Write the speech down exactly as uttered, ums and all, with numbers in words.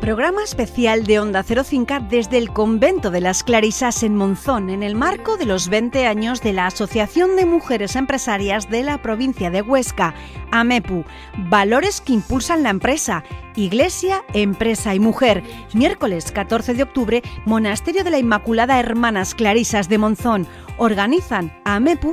Programa especial de Onda Cero Cinca desde el Convento de las Clarisas en Monzón, en el marco de los veinte años de la Asociación de Mujeres Empresarias de la provincia de Huesca, AMEPU. Valores que impulsan la empresa. Iglesia, empresa y mujer. Miércoles catorce de octubre, Monasterio de la Inmaculada Hermanas Clarisas de Monzón. Organizan AMEPU